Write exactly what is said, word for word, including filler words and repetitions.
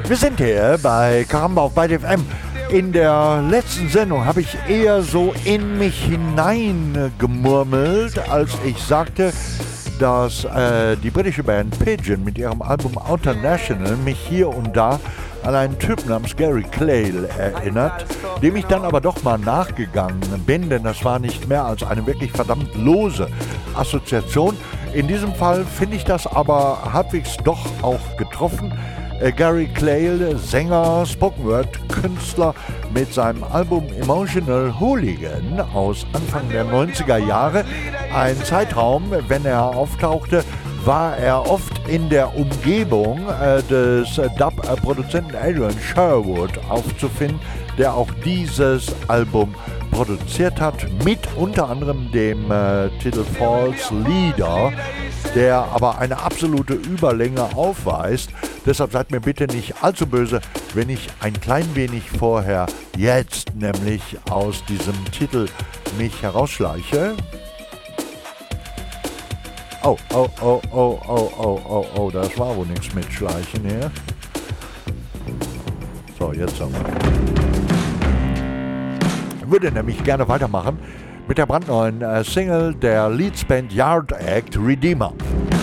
Wir sind hier bei Karamba auf Byte F M. In der letzten Sendung habe ich eher so in mich hineingemurmelt, als ich sagte, dass äh, die britische Band Pigeon mit ihrem Album International mich hier und da an einen Typ namens Gary Clayle erinnert, dem ich dann aber doch mal nachgegangen bin, denn das war nicht mehr als eine wirklich verdammt lose Assoziation. In diesem Fall finde ich das aber halbwegs doch auch getroffen. Äh, Gary Clayle, Sänger, Spoken-Word-Künstler mit seinem Album Emotional Hooligan aus Anfang der neunziger Jahre. Ein Zeitraum, wenn er auftauchte, war er oft in der Umgebung äh, des äh, Dub-Produzenten Adrian Sherwood aufzufinden, der auch dieses Album produziert hat, mit unter anderem dem äh, Titel False Leader, der aber eine absolute Überlänge aufweist. Deshalb seid mir bitte nicht allzu böse, wenn ich ein klein wenig vorher jetzt nämlich aus diesem Titel mich herausschleiche. Oh, oh, oh, oh, oh, oh, oh, oh, das war wohl nichts mit Schleichen hier. So, jetzt haben wir. Ich würde nämlich gerne weitermachen mit der brandneuen äh, Single der Leeds Band Yard Act, Redeemer.